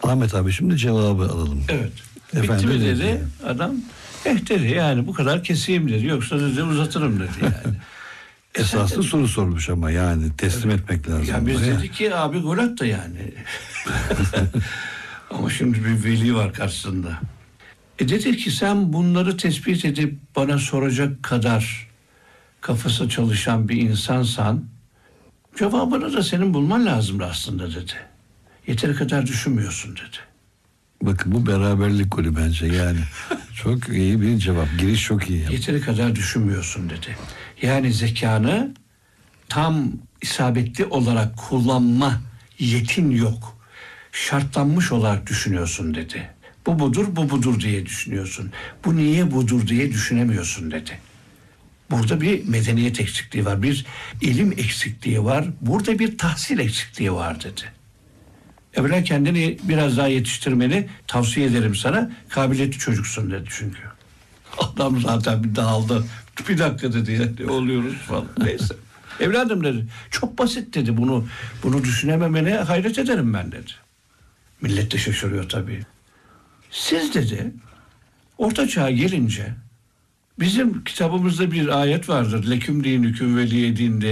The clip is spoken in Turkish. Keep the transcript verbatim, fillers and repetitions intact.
Ahmet abi şimdi cevabı alalım. Evet. Efendim, Bitti mi dedi dedi. adam. Eh dedi, yani bu kadar keseyim dedi. Yoksa dedi uzatırım dedi yani. Esaslı soru sormuş ama yani teslim Evet. etmek lazım. Ya biz Ya. dedik ki abi gol at da yani. Ama şimdi bir veli var karşısında. E dedi ki sen bunları tespit edip bana soracak kadar kafası çalışan bir insansan cevabını da senin bulman lazımdı aslında dedi. Yeteri kadar düşünmüyorsun dedi. Bakın bu beraberlik golü bence yani. Çok iyi bir cevap. Giriş çok iyi. Yeteri kadar düşünmüyorsun dedi. Yani zekanı tam isabetli olarak kullanma yetin yok. Şartlanmış olarak düşünüyorsun dedi. Bu budur, bu budur diye düşünüyorsun. Bu niye budur diye düşünemiyorsun dedi. Burada bir medeniyet eksikliği var, bir ilim eksikliği var, burada bir tahsil eksikliği var dedi. Evvela kendini biraz daha yetiştirmeni tavsiye ederim sana. Kabiliyetli çocuksun dedi çünkü. Adam zaten bir dağıldı. Bir dakika dedi ya, ne oluyoruz falan. Neyse. Evladım dedi, çok basit dedi, bunu bunu düşünememene hayret ederim ben dedi. Millet de şaşırıyor tabii. Siz dedi, orta çağa gelince bizim kitabımızda bir ayet vardır. Leküm dinüküm veliye din diye.